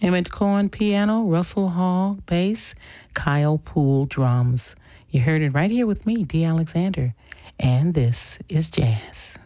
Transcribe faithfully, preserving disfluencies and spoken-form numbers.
Emmett Cohen piano, Russell Hall bass, Kyle Poole drums. You heard it right here with me, Dee Alexander. And this is Jazz.